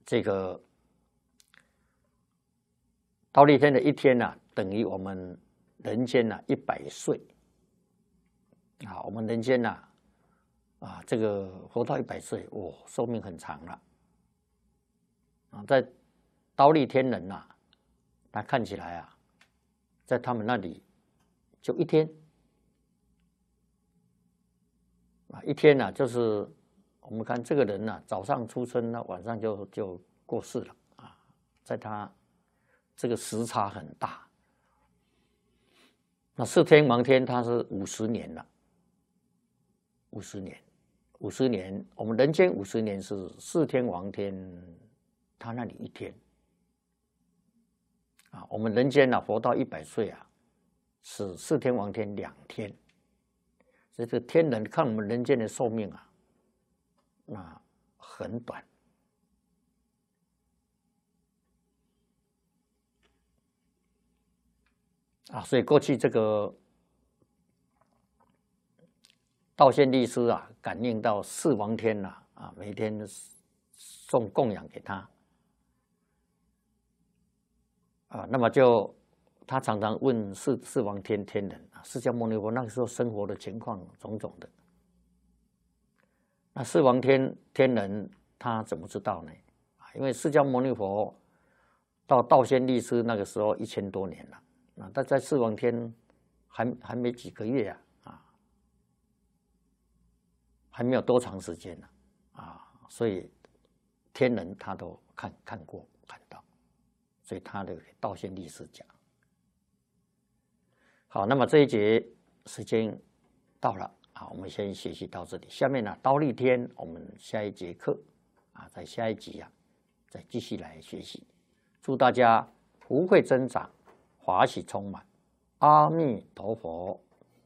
这个忉利天的一天啊，等于我们人间啊100岁啊，我们人间啊这个活到100岁，寿命很长了啊。在忉利天人啊，他看起来啊，在他们那里就一天啊，一天啊，就是我们看这个人啊，早上出生呢，晚上就过世了啊，在他这个时差很大。那四天王天他是50年了，50年，我们人间50年是四天王天，他那里一天啊。我们人间啊活到100岁啊，是四天王天2天，所以这个天人看我们人间的寿命啊，那很短。所以过去这个道宣律师啊，感应到四王天每天送供养给他那么他常常问四王天天人释迦牟尼佛那个时候生活的情况种种的。那四王天人他怎么知道呢？因为释迦牟尼佛到道宣律师那个时候1000多年了。但在四王天还没几个月还没有多长时间所以天人他都看到，所以他的道宣律师讲。好，那么这一节时间到了我们先学习到这里。下面忉利天我们下一节课在下一集再继续来学习。祝大家福慧增长，法喜充满，阿弥陀佛。